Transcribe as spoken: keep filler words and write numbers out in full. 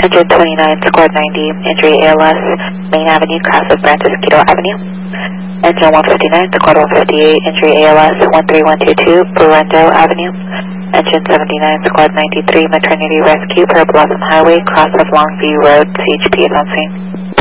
Engine twenty-nine, squad ninety, injury A L S, Main Avenue, cross of Branches, Quito Avenue. Engine one fifty-nine, squad one fifty-eight, injury A L S, one three one two two, Berendo Avenue. Engine seventy-nine, squad ninety-three, maternity rescue per Blossom Highway, cross of Longview Road, C H P is on scene.